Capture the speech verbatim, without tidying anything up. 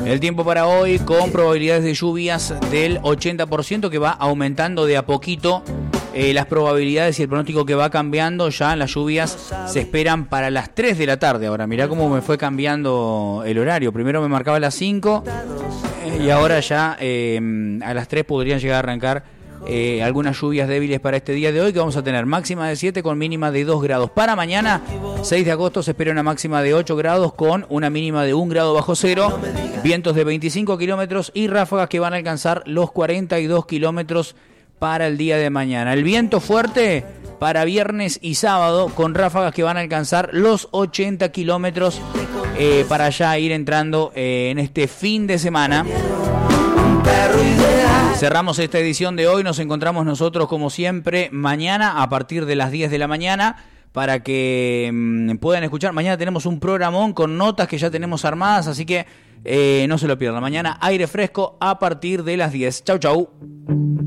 El tiempo para hoy con probabilidades de lluvias del ochenta por ciento que va aumentando de a poquito. Eh, las probabilidades y el pronóstico que va cambiando, ya las lluvias se esperan para las tres de la tarde. Ahora, mirá cómo me fue cambiando el horario. Primero me marcaba las cinco eh, y ahora ya eh, a las tres podrían llegar a arrancar eh, algunas lluvias débiles para este día de hoy, que vamos a tener máxima de siete con mínima de dos grados. Para mañana, seis de agosto, se espera una máxima de ocho grados con una mínima de un grado bajo cero, vientos de veinticinco kilómetros y ráfagas que van a alcanzar los cuarenta y dos kilómetros para el día de mañana. El viento fuerte para viernes y sábado con ráfagas que van a alcanzar los ochenta kilómetros eh, para ya ir entrando eh, en este fin de semana. Cerramos esta edición de hoy. Nos encontramos nosotros como siempre mañana a partir de las diez de la mañana para que mmm, puedan escuchar. Mañana tenemos un programón con notas que ya tenemos armadas, así que eh, no se lo pierdan. Mañana aire fresco a partir de las diez. Chau, chau.